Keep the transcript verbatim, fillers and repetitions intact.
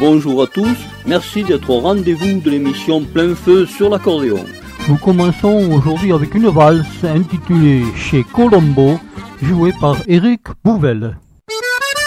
bonjour à tous, merci d'être au rendez-vous de l'émission Plein Feu sur l'accordéon. Nous commençons aujourd'hui avec une valse intitulée Chez Colombo, jouée par Éric Bouvel.